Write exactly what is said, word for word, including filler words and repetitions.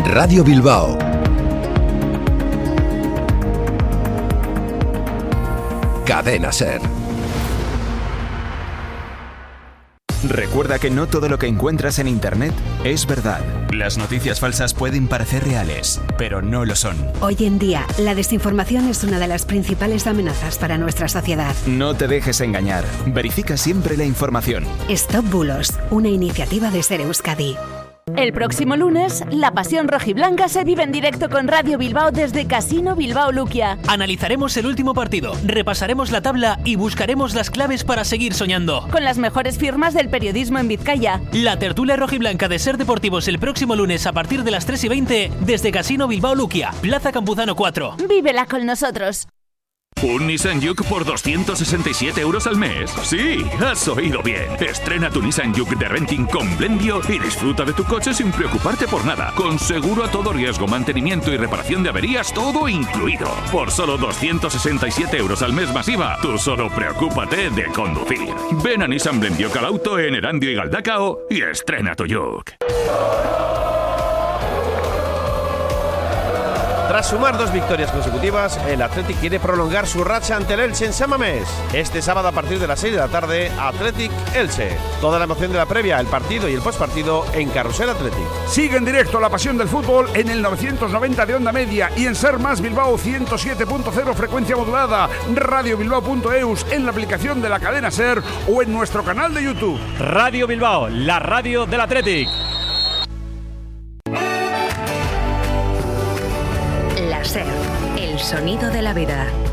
Radio Bilbao. Cadena Ser. Recuerda que no todo lo que encuentras en Internet es verdad. Las noticias falsas pueden parecer reales, pero no lo son. Hoy en día, la desinformación es una de las principales amenazas para nuestra sociedad. No te dejes engañar. Verifica siempre la información. Stop Bulos, una iniciativa de Ser Euskadi. El próximo lunes, la pasión rojiblanca se vive en directo con Radio Bilbao desde Casino Bilbao Luquia. Analizaremos el último partido, repasaremos la tabla y buscaremos las claves para seguir soñando. Con las mejores firmas del periodismo en Vizcaya. La tertulia rojiblanca de Ser Deportivos el próximo lunes a partir de las tres y veinte desde Casino Bilbao Luquia, Plaza Campuzano cuatro. Vívela con nosotros. ¿Un Nissan Juke por doscientos sesenta y siete euros al mes? Sí, has oído bien. Estrena tu Nissan Juke de renting con Blendio y disfruta de tu coche sin preocuparte por nada. Con seguro a todo riesgo, mantenimiento y reparación de averías, todo incluido. Por solo doscientos sesenta y siete euros al mes masiva, tú solo preocúpate de conducir. Ven a Nissan Blendio Calauto en Erandio y Galdacao y estrena tu Juke. Tras sumar dos victorias consecutivas, el Athletic quiere prolongar su racha ante el Elche en San Mamés. Este sábado a partir de las seis de la tarde, Athletic Elche. Toda la emoción de la previa, el partido y el postpartido en Carrusel Athletic. Sigue en directo la pasión del fútbol en el novecientos noventa de onda media y en Ser Más Bilbao ciento siete punto cero frecuencia modulada, radio bilbao punto eus en la aplicación de la cadena Ser o en nuestro canal de YouTube. Radio Bilbao, la radio del Athletic. La Ser, el sonido de la vida.